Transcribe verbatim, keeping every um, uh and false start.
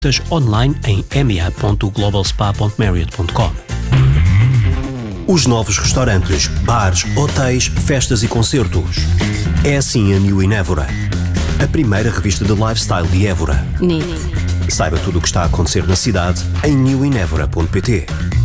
online em m a ponto global spa ponto marriott ponto com. Os novos restaurantes, bares, hotéis, festas e concertos. É assim a New in Évora. A primeira revista de lifestyle de Évora. N I T. Saiba tudo o que está a acontecer na cidade em new in evora ponto p t.